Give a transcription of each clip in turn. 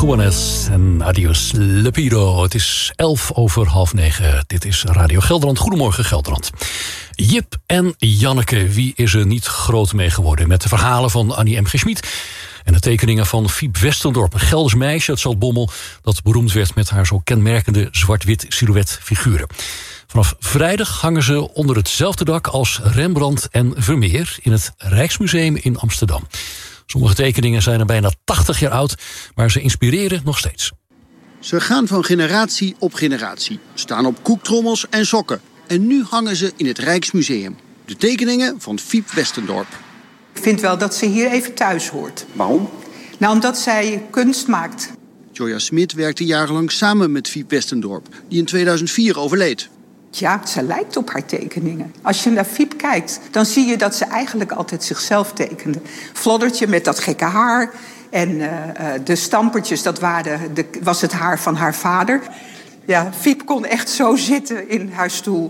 Juanes en Adios Lepido. Het is 9:11. Dit is Radio Gelderland. Goedemorgen Gelderland. Jip en Janneke, wie is er niet groot mee geworden? Met de verhalen van Annie M. G. Schmid en de tekeningen van Fiep Westendorp. Een Gelders meisje uit Zaltbommel dat beroemd werd met haar zo kenmerkende zwart-wit silhouetfiguren. Vanaf vrijdag hangen ze onder hetzelfde dak als Rembrandt en Vermeer in het Rijksmuseum in Amsterdam. Sommige tekeningen zijn er bijna 80 jaar oud, maar ze inspireren nog steeds. Ze gaan van generatie op generatie, staan op koektrommels en sokken. En nu hangen ze in het Rijksmuseum. De tekeningen van Fiep Westendorp. Ik vind wel dat ze hier even thuis hoort. Waarom? Nou, omdat zij kunst maakt. Joya Smit werkte jarenlang samen met Fiep Westendorp, die in 2004 overleed. Ja, ze lijkt op haar tekeningen. Als je naar Fiep kijkt, dan zie je dat ze eigenlijk altijd zichzelf tekende. Floddertje met dat gekke haar. En de stampertjes, dat was het haar van haar vader. Ja, Fiep kon echt zo zitten in haar stoel.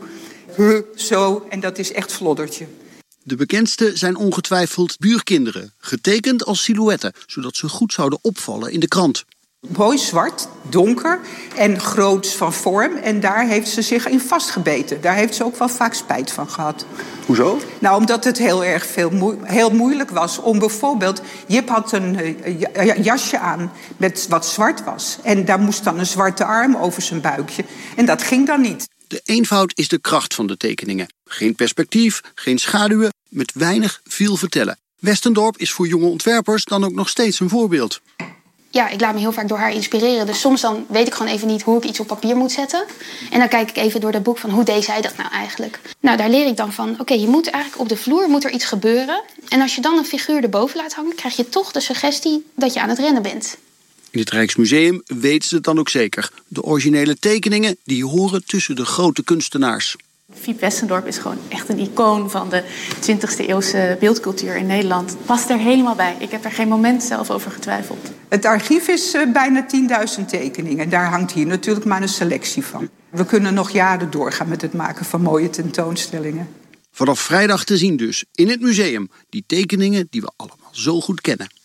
Zo, en dat is echt Floddertje. De bekendste zijn ongetwijfeld buurkinderen, getekend als silhouetten, zodat ze goed zouden opvallen in de krant. Mooi zwart, donker en groots van vorm. En daar heeft ze zich in vastgebeten. Daar heeft ze ook wel vaak spijt van gehad. Hoezo? Nou, omdat het heel erg heel moeilijk was om bijvoorbeeld... Jip had een jasje aan met wat zwart was. En daar moest dan een zwarte arm over zijn buikje. En dat ging dan niet. De eenvoud is de kracht van de tekeningen. Geen perspectief, geen schaduwen, met weinig veel vertellen. Westendorp is voor jonge ontwerpers dan ook nog steeds een voorbeeld. Ja, ik laat me heel vaak door haar inspireren. Dus soms dan weet ik gewoon even niet hoe ik iets op papier moet zetten. En dan kijk ik even door dat boek van hoe deed zij dat nou eigenlijk. Nou, daar leer ik dan van, oké, je moet eigenlijk op de vloer moet er iets gebeuren. En als je dan een figuur erboven laat hangen, krijg je toch de suggestie dat je aan het rennen bent. In het Rijksmuseum weten ze het dan ook zeker. De originele tekeningen die horen tussen de grote kunstenaars. Fiep Westendorp is gewoon echt een icoon van de 20e eeuwse beeldcultuur in Nederland. Past er helemaal bij. Ik heb er geen moment zelf over getwijfeld. Het archief is bijna 10.000 tekeningen. Daar hangt hier natuurlijk maar een selectie van. We kunnen nog jaren doorgaan met het maken van mooie tentoonstellingen. Vanaf vrijdag te zien dus in het museum die tekeningen die we allemaal zo goed kennen.